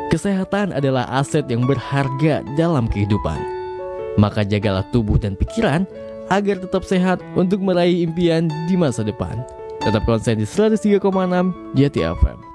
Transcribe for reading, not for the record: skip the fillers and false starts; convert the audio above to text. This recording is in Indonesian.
Kesehatan adalah aset yang berharga dalam kehidupan. Maka jagalah tubuh dan pikiran agar tetap sehat untuk meraih impian di masa depan. Tetap konsen di 103,6 Jati FM.